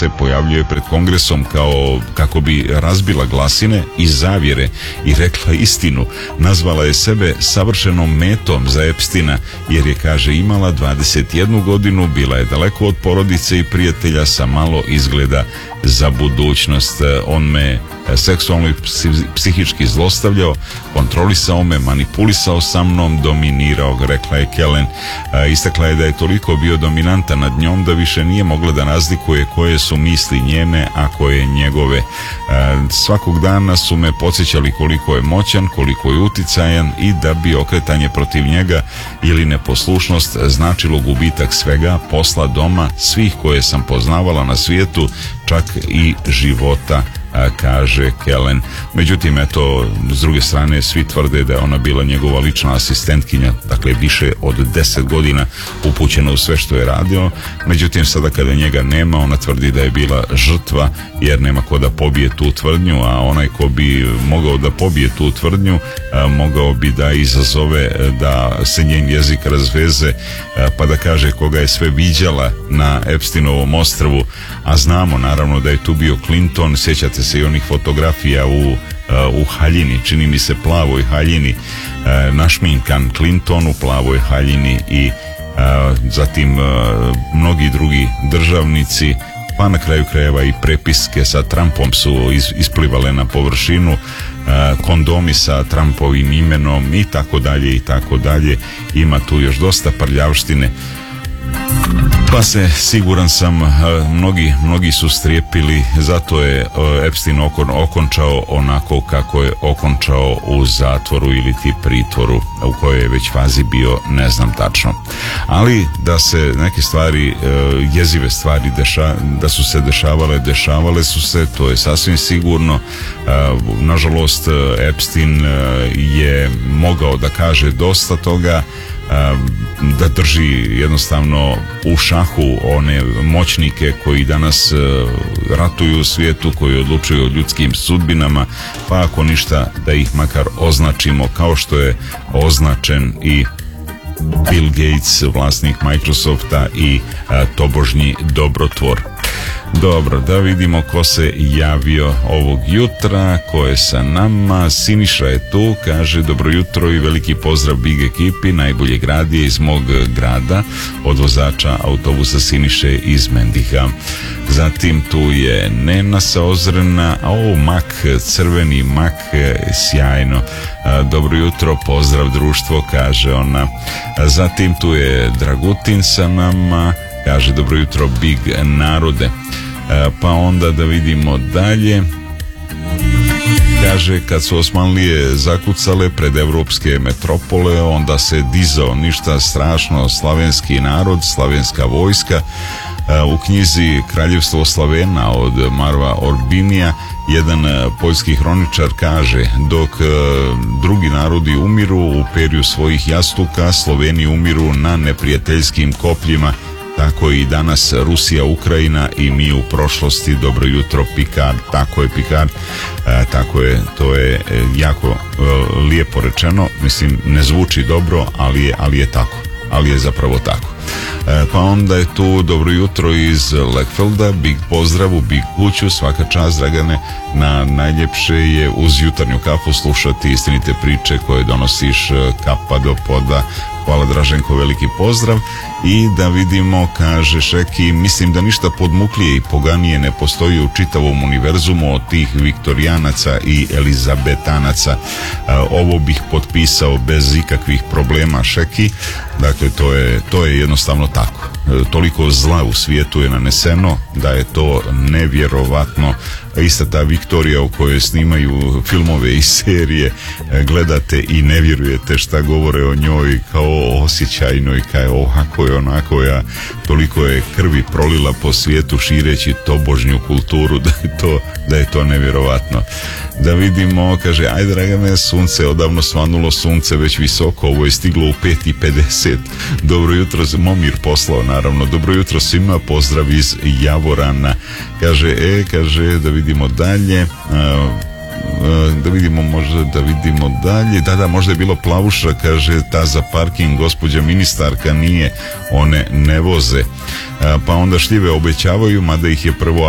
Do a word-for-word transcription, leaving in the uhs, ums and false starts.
se pojavljuje pred kongresom kao kako bi razbila glasine i zavjere i rekla istinu. Nazvala je sebe savršenom metom za Epsteina jer je, kaže, imala dvadeset jednu godinu, bila je daleko od porodice i prijatelja, sa malo izgleda za budućnost. On me seksualno i psihički zlostavljao, kontrolisao me, manipulisao sa mnom, dominirao, rekla je Kellen. Istakla je da je toliko bio dominantan nad njom da više nije mogla da razlikuje koje su misli njene, a koje njegove. Svakog dana su me podsjećali koliko je moćan, koliko je uticajan i da bi okretanje protiv njega ili neposlušnost značilo gubitak svega, posla, doma, svih koje sam poznavala na svijetu, čak i života, kaže Kellen. Međutim, eto, s druge strane, svi tvrde da je ona bila njegova lična asistentkinja, dakle više od deset godina upućena u sve što je radio. Međutim, sada kada njega nema, ona tvrdi da je bila žrtva jer nema ko da pobije tu tvrdnju, a onaj ko bi mogao da pobije tu tvrdnju mogao bi da izazove da se njen jezik razveze, pa da kaže koga je sve viđala na Epsteinovom ostrvu, a znamo naravno da je tu bio Clinton. Sjećate se i onih fotografija u, u haljini, čini mi se plavoj haljini, našminkan Clinton u plavoj haljini i zatim mnogi drugi državnici, pa na kraju krajeva i prepiske sa Trumpom su iz, isplivale na površinu, kondomi sa Trumpovim imenom i tako dalje i tako dalje. Ima tu još dosta prljavštine. Pa se, siguran sam, mnogi, mnogi su strijepili, zato je Epstein okon, okončao onako kako je okončao, u zatvoru ili ti pritvoru, u kojoj je već fazi bio, ne znam tačno. Ali da se neke stvari, jezive stvari deša, da su se dešavale, dešavale su se, to je sasvim sigurno. Nažalost, Epstein je mogao da kaže dosta toga, da drži jednostavno u šahu one moćnike koji danas ratuju u svijetu, koji odlučuju o ljudskim sudbinama, pa ako ništa da ih makar označimo kao što je označen i Bill Gates, vlasnik Microsofta i a, tobožnji dobrotvor. Dobro, da vidimo ko se javio ovog jutra, ko je sa nama. Siniša je tu, kaže dobro jutro i veliki pozdrav Big ekipi, najboljeg radija iz mog grada, od vozača autobusa Siniše iz Mendiha. Zatim tu je Nena sa Ozrena, a ovo mak, crveni mak, sjajno. Dobro jutro, pozdrav društvo, kaže ona. Zatim tu je Dragutin sa nama, kaže dobro jutro Big narode. Pa onda da vidimo dalje. Kaže, kad su Osmanlije zakucale pred evropske metropole, onda se dizao ništa strašno slavenski narod, slavenska vojska. U knjizi Kraljevstvo Slavena od Marva Orbinija jedan poljski hroničar kaže, dok drugi narodi umiru u perju svojih jastuka, Sloveni umiru na neprijateljskim kopljima. Tako i danas Rusija, Ukrajina i mi u prošlosti. Dobro jutro Picard, tako je Picard, e, tako je, to je jako e, lijepo rečeno, mislim ne zvuči dobro, ali je, ali je tako, ali je zapravo tako. E, pa onda je tu dobro jutro iz Lekfelda, Big pozdrav u Big kuću, svaka čast Dragane, na najljepše je uz jutarnju kafu slušati istinite priče koje donosiš kapa do poda. Hvala Draženko, veliki pozdrav. I da vidimo, kaže Šeki, mislim da ništa podmuklije i poganije ne postoji u čitavom univerzumu od tih viktorijanaca i elizabetanaca. Ovo bih potpisao bez ikakvih problema, Šeki. Dakle, to je, to je jednostavno tako. Toliko zla u svijetu je naneseno da je to nevjerovatno. Ista ta Viktorija u kojoj snimaju filmove i serije, gledate i ne vjerujete šta govore o njoj, kao osjećajnoj, kao ovako je onako, ja, toliko je krvi prolila po svijetu šireći tobožnju kulturu da je to, da je to nevjerovatno. Da vidimo, kaže, ajde Dragane, sunce, odavno svanulo sunce, već visoko, ovo je stiglo u pet i pedeset. Dobro jutro, Momir poslao naravno, dobro jutro svima, pozdrav iz Javorana. Kaže, e, kaže, da vidimo dalje, da vidimo, možda da vidimo dalje, da, da, možda je bilo Plavuša, kaže, ta za parking, gospođa ministarka nije, one ne voze. Pa onda šljive obećavaju, mada ih je prvo